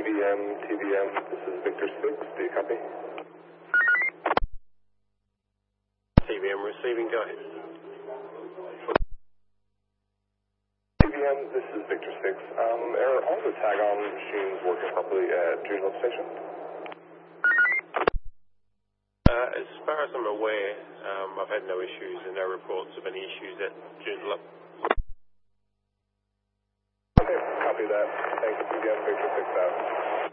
TBM, this is Victor 6, do you copy? TBM receiving, go ahead. TBM, this is Victor 6. Are all the tag-on machines working properly at Joondalup Station? As far as I'm aware, I've had no issues and no reports of any issues at Joondalup. Okay, copy that. Thanks again, Victor 6 out.